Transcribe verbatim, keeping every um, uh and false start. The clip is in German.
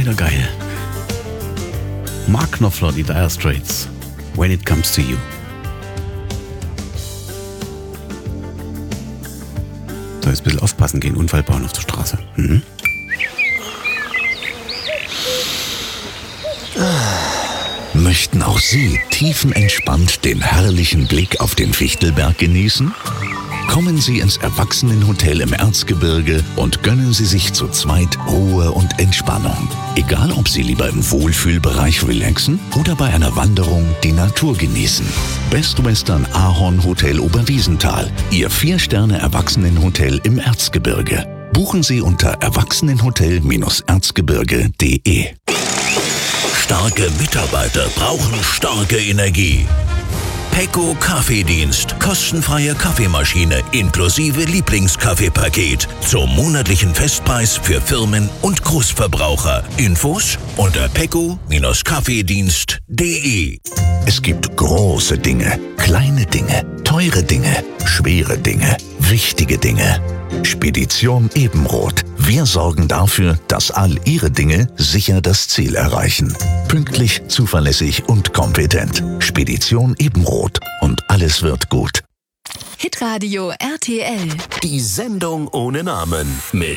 wieder geil. Mark Knopfler, die Dire Straits. When it comes to you. So, jetzt ein bisschen aufpassen gehen, Unfall bauen auf der Straße. Mhm. Möchten auch Sie tiefenentspannt den herrlichen Blick auf den Fichtelberg genießen? Kommen Sie ins Erwachsenenhotel im Erzgebirge und gönnen Sie sich zu zweit Ruhe und Entspannung. Egal, ob Sie lieber im Wohlfühlbereich relaxen oder bei einer Wanderung die Natur genießen. Best Western Ahorn Hotel Oberwiesenthal, Ihr Vier-Sterne-Erwachsenenhotel im Erzgebirge. Buchen Sie unter erwachsenenhotel erzgebirge punkt de. Starke Mitarbeiter brauchen starke Energie. Pecco Kaffeedienst. Kostenfreie Kaffeemaschine inklusive Lieblingskaffeepaket. Zum monatlichen Festpreis für Firmen und Großverbraucher. Infos unter pecco kaffeedienst punkt de. Es gibt große Dinge, kleine Dinge, teure Dinge, schwere Dinge, wichtige Dinge. Spedition Ebenroth. Wir sorgen dafür, dass all Ihre Dinge sicher das Ziel erreichen. Pünktlich, zuverlässig und kompetent. Spedition Ebenroth. Und alles wird gut. Hitradio R T L. Die Sendung ohne Namen mit